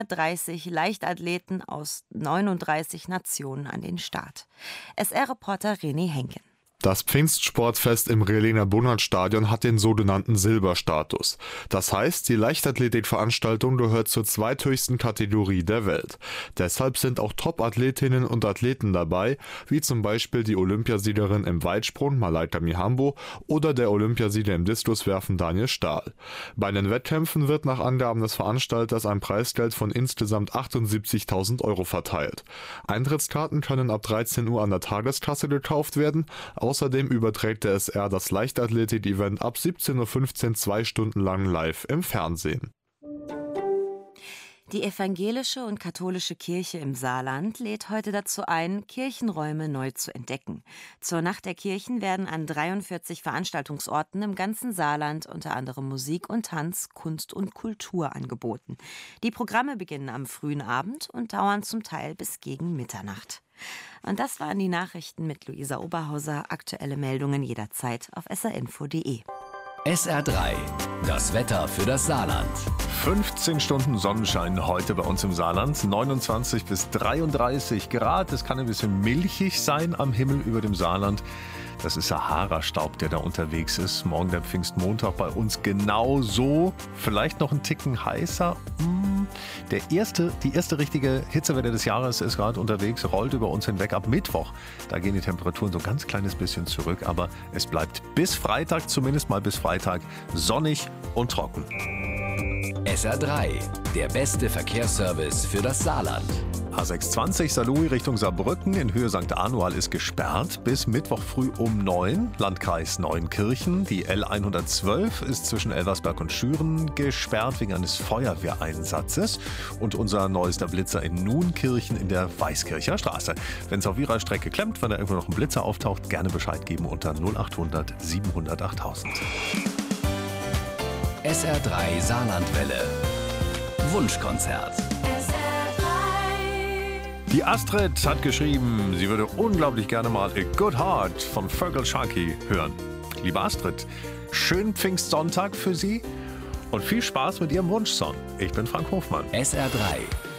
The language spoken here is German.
30 Leichtathleten aus 39 Nationen an den Start. SR-Reporter René Henken. Das Pfingstsportfest im Reliner Bunert-Stadion hat den sogenannten Silberstatus. Das heißt, die Leichtathletikveranstaltung gehört zur zweithöchsten Kategorie der Welt. Deshalb sind auch Top-Athletinnen und Athleten dabei, wie zum Beispiel die Olympiasiegerin im Weitsprung Malaika Mihambo oder der Olympiasieger im Diskuswerfen Daniel Stahl. Bei den Wettkämpfen wird nach Angaben des Veranstalters ein Preisgeld von insgesamt 78.000 € verteilt. Eintrittskarten können ab 13 Uhr an der Tageskasse gekauft werden. Außerdem überträgt der SR das Leichtathletik-Event ab 17:15 Uhr 2 Stunden lang live im Fernsehen. Die evangelische und katholische Kirche im Saarland lädt heute dazu ein, Kirchenräume neu zu entdecken. Zur Nacht der Kirchen werden an 43 Veranstaltungsorten im ganzen Saarland unter anderem Musik und Tanz, Kunst und Kultur angeboten. Die Programme beginnen am frühen Abend und dauern zum Teil bis gegen Mitternacht. Und das waren die Nachrichten mit Luisa Oberhauser. Aktuelle Meldungen jederzeit auf srinfo.de. SR3, das Wetter für das Saarland. 15 Stunden Sonnenschein heute bei uns im Saarland, 29 bis 33 Grad. Es kann ein bisschen milchig sein am Himmel über dem Saarland. Das ist Sahara-Staub, der da unterwegs ist. Morgen der Pfingstmontag bei uns genauso. Vielleicht noch ein Ticken heißer. Die erste richtige Hitzewelle des Jahres ist gerade unterwegs, rollt über uns hinweg. Ab Mittwoch, da gehen die Temperaturen so ein ganz kleines bisschen zurück. Aber es bleibt bis Freitag, zumindest mal bis Freitag, sonnig und trocken. SR3, der beste Verkehrsservice für das Saarland. A620 Saarlouis Richtung Saarbrücken in Höhe St. Anual ist gesperrt bis Mittwoch früh um 9, Landkreis Neunkirchen. Die L112 ist zwischen Elversberg und Schüren gesperrt wegen eines Feuerwehreinsatzes. Und unser neuester Blitzer in Nuenkirchen in der Weißkircher Straße. Wenn es auf Ihrer Strecke klemmt, wenn da irgendwo noch ein Blitzer auftaucht, gerne Bescheid geben unter 0800 700 8000. SR3 Saarlandwelle. Wunschkonzert. Die Astrid hat geschrieben, sie würde unglaublich gerne mal A Good Heart von Fergal Sharkey hören. Liebe Astrid, schönen Pfingstsonntag für Sie und viel Spaß mit Ihrem Wunschsong. Ich bin Frank Hofmann. SR3